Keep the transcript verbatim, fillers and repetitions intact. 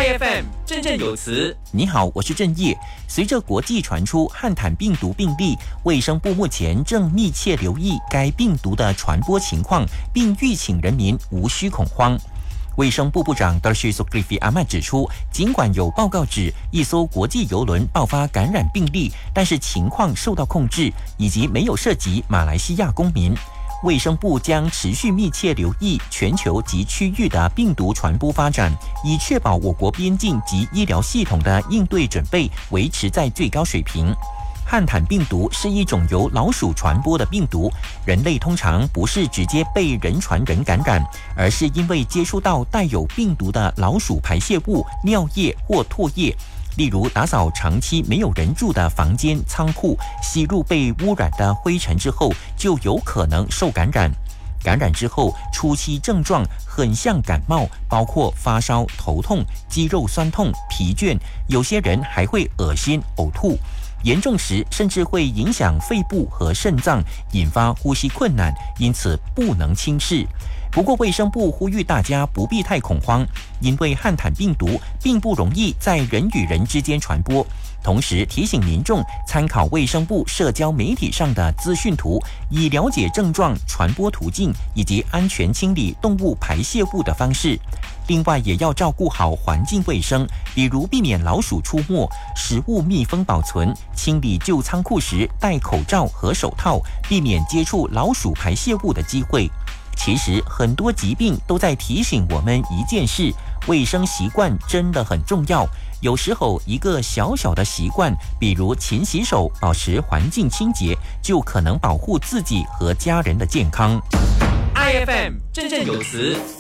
I F M 振振有词。 你好，我是郑业。随着国际传出汉坦病毒病例，卫生部目前正密切留意该病毒的传播情况，并吁请人民无需恐慌。卫生部部长 Darcy Sukrifi Ahmad 指出，尽管有报告指一艘国际邮轮爆发感染病例，但是情况受到控制，以及没有涉及马来西亚公民。卫生部将持续密切留意全球及区域的病毒传播发展，以确保我国边境及医疗系统的应对准备维持在最高水平。汉坦病毒是一种由老鼠传播的病毒，人类通常不是直接被人传人感染，而是因为接触到带有病毒的老鼠排泄物、尿液或唾液。例如打扫长期没有人住的房间、仓库，吸入被污染的灰尘之后，就有可能受感染。感染之后，初期症状很像感冒，包括发烧、头痛、肌肉酸痛、疲倦，有些人还会恶心、呕吐。严重时甚至会影响肺部和肾脏，引发呼吸困难，因此不能轻视。不过卫生部呼吁大家不必太恐慌，因为汉坦病毒并不容易在人与人之间传播。同时提醒民众参考卫生部社交媒体上的资讯图，以了解症状、传播途径以及安全清理动物排泄物的方式。另外也要照顾好环境卫生，比如避免老鼠出没，食物密封保存，清理旧仓库时戴口罩和手套，避免接触老鼠排泄物的机会。其实很多疾病都在提醒我们一件事，卫生习惯真的很重要。有时候一个小小的习惯，比如勤洗手、保持环境清洁，就可能保护自己和家人的健康。 I F M 振振有词。